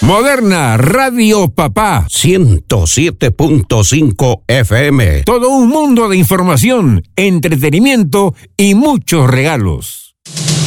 Moderna Radio Papá 107.5 FM. Todo un mundo de información, entretenimiento y muchos regalos.